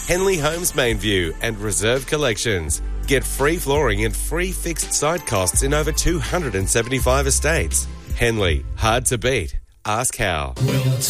Henley Homes Mainview and Reserve Collections. Get free flooring and free fixed site costs in over 275 estates. Henley, hard to beat. Ask how.